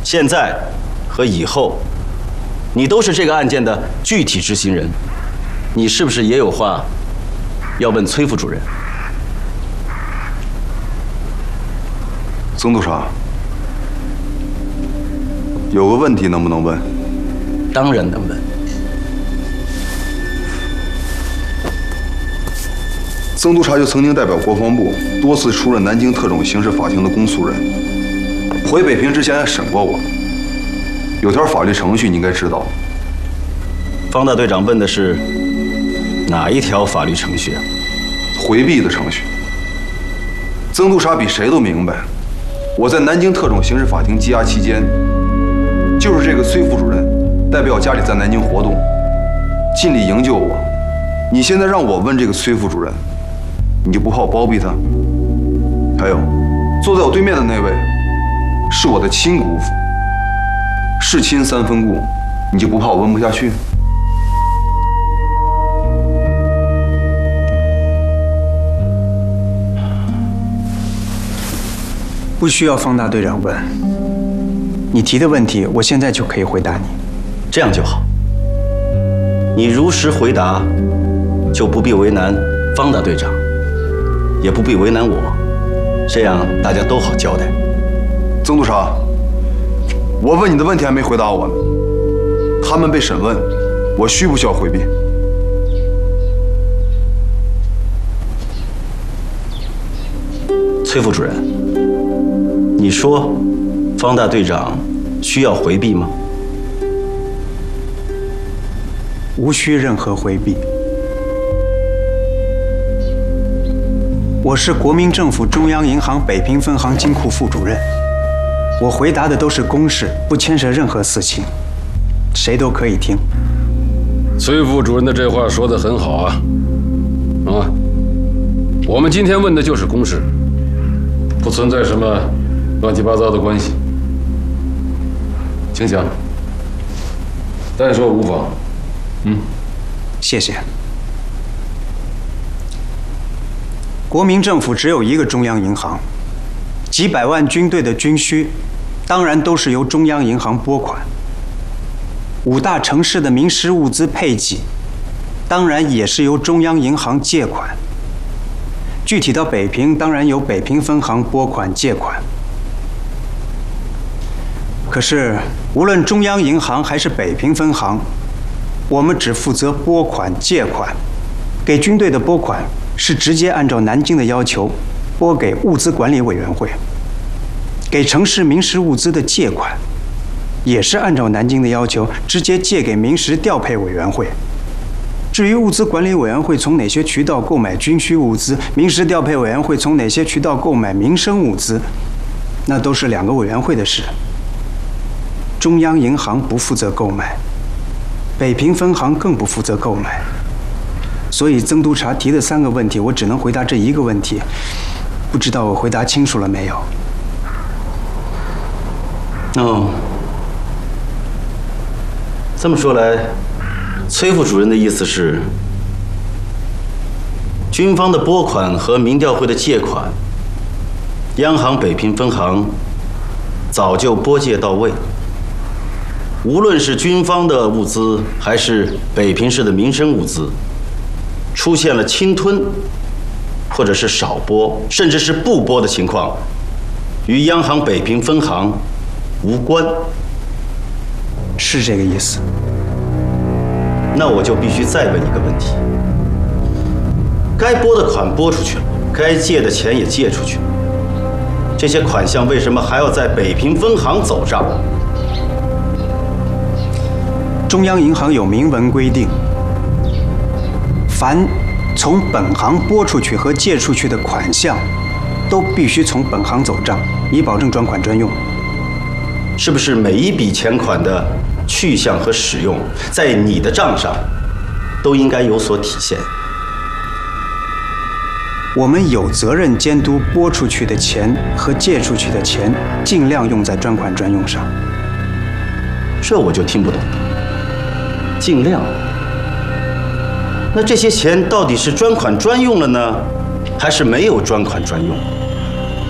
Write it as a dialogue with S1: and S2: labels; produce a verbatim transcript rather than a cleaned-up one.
S1: 现在和以后，你都是这个案件的具体执行人，你是不是也有话要问崔副主任？
S2: 曾督察，有个问题能不能问？
S1: 当然能问。
S2: 曾督察就曾经代表国防部多次出任南京特种刑事法庭的公诉人，回北平之前还审过我。有条法律程序你应该知道。
S1: 方大队长问的是哪一条法律程序啊？
S2: 回避的程序。曾督察比谁都明白，我在南京特种刑事法庭羁押期间，就是这个崔副主任代表家里在南京活动，尽力营救我。你现在让我问这个崔副主任，你就不怕我包庇他？还有，坐在我对面的那位，是我的亲姑父，是亲三分故，你就不怕我问不下去？
S3: 不需要方大队长问，你提的问题，我现在就可以回答你。
S1: 这样就好。你如实回答，就不必为难方大队长，也不必为难我，这样大家都好交代。
S2: 曾督察，我问你的问题还没回答我呢。他们被审问，我需不需要回避？
S1: 崔副主任，你说方大队长需要回避吗？
S3: 无需任何回避。我是国民政府中央银行北平分行金库副主任，我回答的都是公事，不牵涉任何私情，谁都可以听。
S4: 崔副主任的这话说得很好啊，啊，我们今天问的就是公事，不存在什么乱七八糟的关系，请讲，但说无妨。嗯，
S3: 谢谢。国民政府只有一个中央银行，几百万军队的军需，当然都是由中央银行拨款。五大城市的民食物资配给，当然也是由中央银行借款。具体到北平，当然由北平分行拨款借款。可是，无论中央银行还是北平分行，我们只负责拨款借款，给军队的拨款是直接按照南京的要求拨给物资管理委员会，给城市民食物资的借款也是按照南京的要求直接借给民食调配委员会。至于物资管理委员会从哪些渠道购买军需物资，民食调配委员会从哪些渠道购买民生物资，那都是两个委员会的事。中央银行不负责购买，北平分行更不负责购买，所以曾督察提的三个问题，我只能回答这一个问题。不知道我回答清楚了没有？
S1: 哦，这么说来，崔副主任的意思是，军方的拨款和民调会的借款，央行北平分行早就拨借到位。无论是军方的物资，还是北平市的民生物资，出现了侵吞，或者是少拨，甚至是不拨的情况，与央行北平分行无关。
S3: 是这个意思。
S1: 那我就必须再问一个问题：该拨的款拨出去了，该借的钱也借出去了，这些款项为什么还要在北平分行走账？
S3: 中央银行有明文规定，凡从本行拨出去和借出去的款项，都必须从本行走账，以保证专款专用。
S1: 是不是每一笔钱款的去向和使用，在你的账上都应该有所体现？
S3: 我们有责任监督拨出去的钱和借出去的钱，尽量用在专款专用上。
S1: 这我就听不懂了。尽量。那这些钱到底是专款专用了呢，还是没有专款专用？